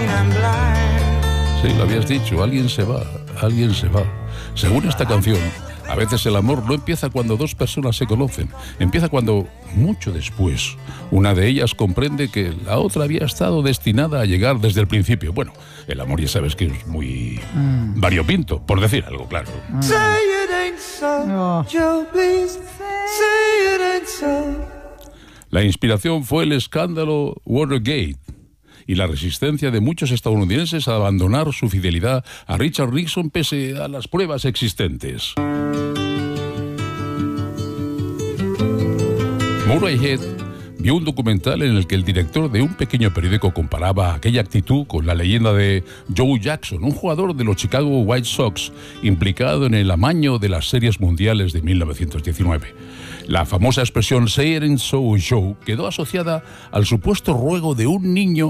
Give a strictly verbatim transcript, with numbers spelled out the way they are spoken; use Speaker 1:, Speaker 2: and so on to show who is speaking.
Speaker 1: Sí, lo habías dicho, alguien se va, alguien se va. Según esta canción, a veces el amor no empieza cuando dos personas se conocen, empieza cuando, mucho después, una de ellas comprende que la otra había estado destinada a llegar desde el principio. Bueno, el amor ya sabes que es muy mm. variopinto, por decir algo, claro. Mm. No. La inspiración fue el escándalo Watergate y la resistencia de muchos estadounidenses a abandonar su fidelidad a Richard Nixon pese a las pruebas existentes. Murray Head vio un documental en el que el director de un pequeño periódico comparaba aquella actitud con la leyenda de Joe Jackson, un jugador de los Chicago White Sox implicado en el amaño de las series mundiales de mil novecientos diecinueve. La famosa expresión "say it ain't so, Joe" quedó asociada al supuesto ruego de un niño